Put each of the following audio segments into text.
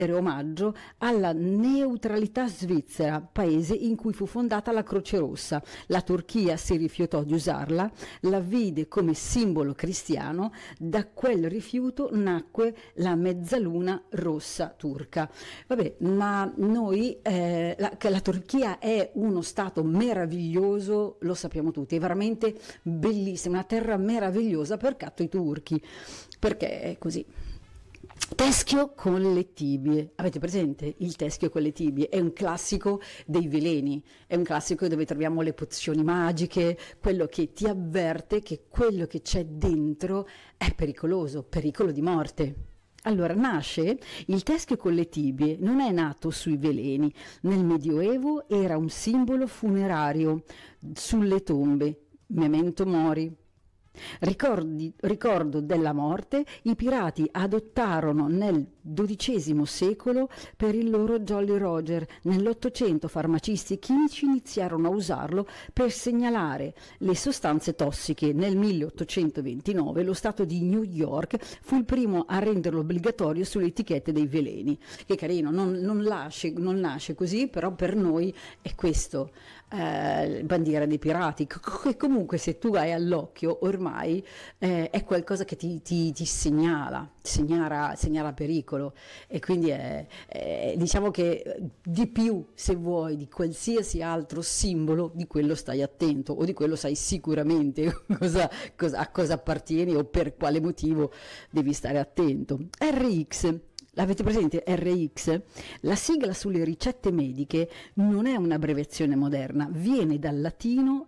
omaggio alla neutralità svizzera, paese in cui fu fondata la Croce Rossa. La Turchia si rifiutò di usarla, la vide come simbolo cristiano, da quel rifiuto nacque la mezzaluna rossa turca. Vabbè, ma noi, che la Turchia è uno stato meraviglioso, lo sappiamo tutti, è veramente bellissima, una terra meravigliosa per catto i turchi, perché è così. Teschio con le tibie. Avete presente il teschio con le tibie? È un classico dei veleni, è un classico dove troviamo le pozioni magiche, quello che ti avverte che quello che c'è dentro è pericoloso, pericolo di morte. Allora nasce il teschio con le tibie, non è nato sui veleni, nel Medioevo era un simbolo funerario sulle tombe, memento mori. Ricordo della morte, i pirati adottarono nel XII secolo per il loro Jolly Roger. Nell'Ottocento farmacisti e chimici iniziarono a usarlo per segnalare le sostanze tossiche. Nel 1829 lo Stato di New York fu il primo a renderlo obbligatorio sulle etichette dei veleni. Che carino, non nasce così, però per noi è questo. Bandiera dei pirati, che comunque se tu hai all'occhio ormai è qualcosa che ti segnala pericolo, e quindi diciamo che di più, se vuoi, di qualsiasi altro simbolo, di quello stai attento, o di quello sai sicuramente a cosa appartieni o per quale motivo devi stare attento. RX. L'avete presente RX? La sigla sulle ricette mediche non è un'abbreviazione moderna, viene dal latino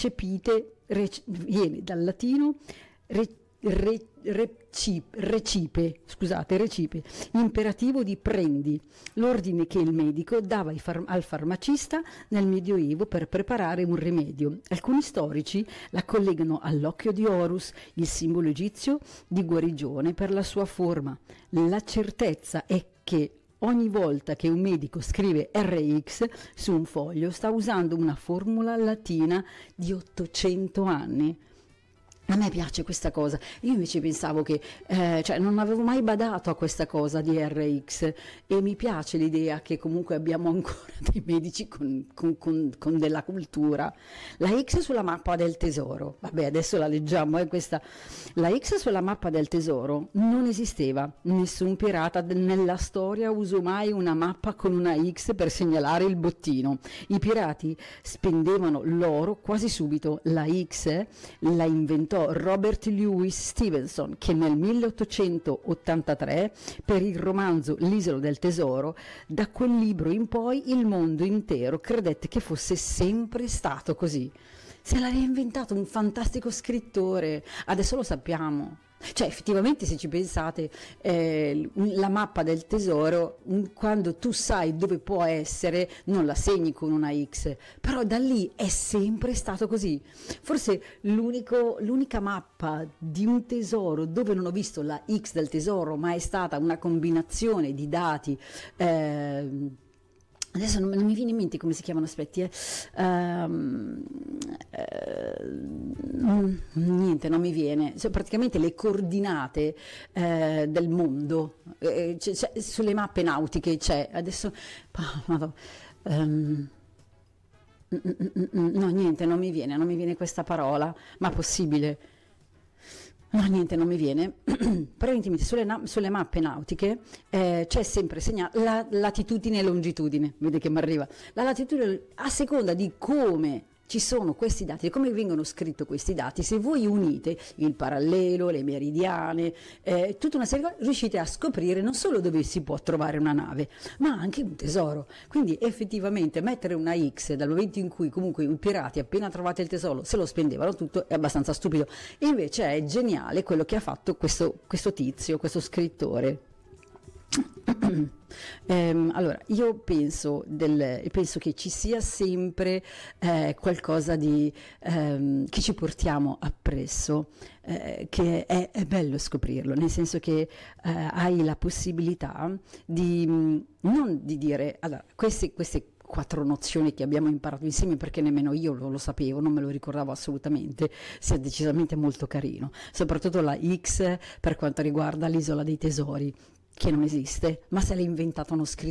recipe, imperativo di prendi, l'ordine che il medico dava al farmacista nel Medioevo per preparare un rimedio. Alcuni storici la collegano all'occhio di Horus, il simbolo egizio di guarigione per la sua forma. La certezza è che ogni volta che un medico scrive RX su un foglio sta usando una formula latina di 800 anni. A me piace questa cosa, io invece pensavo che, non avevo mai badato a questa cosa di RX, e mi piace l'idea che comunque abbiamo ancora dei medici con della cultura. La X sulla mappa del tesoro, vabbè adesso la leggiamo, questa. La X sulla mappa del tesoro non esisteva, nessun pirata nella storia usò mai una mappa con una X per segnalare il bottino. I pirati spendevano l'oro quasi subito, la X la inventò Robert Louis Stevenson, che nel 1883 per il romanzo L'isola del tesoro, da quel libro in poi il mondo intero credette che fosse sempre stato così. Se l'ha reinventato un fantastico scrittore, adesso lo sappiamo. Cioè effettivamente, se ci pensate, la mappa del tesoro, quando tu sai dove può essere, non la segni con una X, però da lì è sempre stato così. Forse l'unica mappa di un tesoro dove non ho visto la X del tesoro, ma è stata una combinazione di dati, adesso non mi viene in mente come si chiamano, aspetti, niente, non mi viene, praticamente le coordinate del mondo, sulle mappe nautiche c'è, adesso, no, niente, non mi viene questa parola, ma possibile? No, niente, non mi viene. Praticamente sulle mappe nautiche c'è sempre segnata la latitudine e longitudine, vede che mi arriva. La latitudine, a seconda di come ci sono questi dati, come vengono scritti questi dati, se voi unite il parallelo, le meridiane, tutta una serie di cose, riuscite a scoprire non solo dove si può trovare una nave, ma anche un tesoro. Quindi effettivamente mettere una X dal momento in cui comunque i pirati appena trovate il tesoro se lo spendevano tutto è abbastanza stupido. E invece è geniale quello che ha fatto questo tizio, questo scrittore. Allora, io penso che ci sia sempre qualcosa di che ci portiamo appresso, che è bello scoprirlo, nel senso che hai la possibilità di non di dire, allora, queste 4 nozioni che abbiamo imparato insieme, perché nemmeno io lo sapevo, non me lo ricordavo assolutamente, sia decisamente molto carino, soprattutto la X per quanto riguarda l'isola dei tesori. che non esiste, ma se l'ha inventato uno scrittore